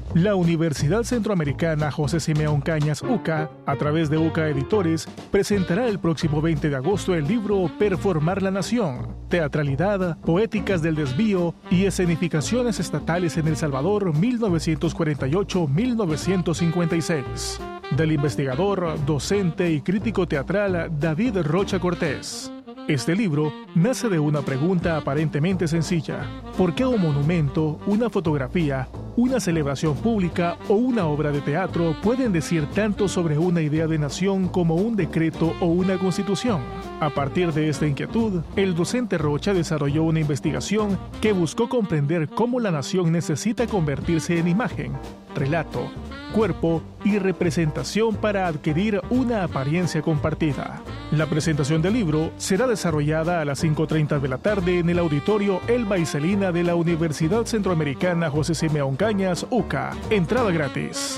La Universidad Centroamericana José Simeón Cañas UCA, a través de UCA Editores, presentará el próximo 20 de agosto el libro Performar la Nación, Teatralidad, Poéticas del Desvío y Escenificaciones Estatales en El Salvador 1948-1956, del investigador, docente y crítico teatral David Rocha Cortés. Este libro nace de una pregunta aparentemente sencilla: ¿por qué un monumento, una fotografía, una celebración pública o una obra de teatro pueden decir tanto sobre una idea de nación como un decreto o una constitución? A partir de esta inquietud, el docente Rocha desarrolló una investigación que buscó comprender cómo la nación necesita convertirse en imagen, relato, cuerpo y representación para adquirir una apariencia compartida. La presentación del libro será desarrollada a las 5:30 de la tarde en el auditorio Elba y Celina de la Universidad Centroamericana José Simeón Cañas UCA. Entrada gratis.